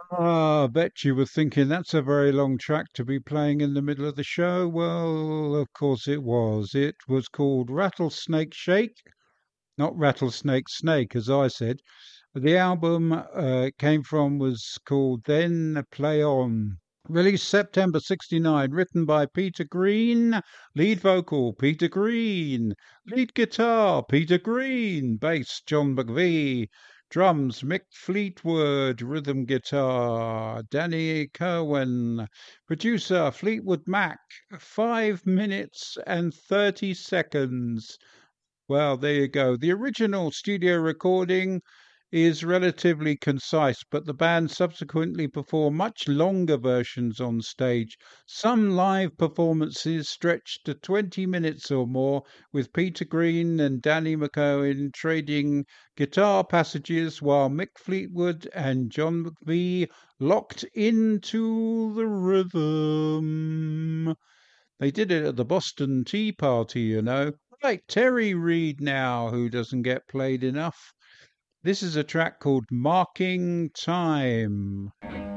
Ah, I bet you were thinking that's a very long track to be playing in the middle of the show. Well, of course it was. It was called Rattlesnake Shake, not Rattlesnake Snake, as I said. The album it came from was called Then Play On. Released September 69, written by Peter Green, lead vocal Peter Green, lead guitar Peter Green, bass John McVie, drums Mick Fleetwood, rhythm guitar Danny Kerwin, producer Fleetwood Mac, 5 minutes and 30 seconds. Well, there you go. The original studio recording is relatively concise, but the band subsequently performed much longer versions on stage. Some live performances stretched to 20 minutes or more, with Peter Green and Danny McOwen trading guitar passages while Mick Fleetwood and John McVie locked into the rhythm. They did it at the Boston Tea Party, you know. Right, Terry Reid now, who doesn't get played enough. This is a track called Marking Time.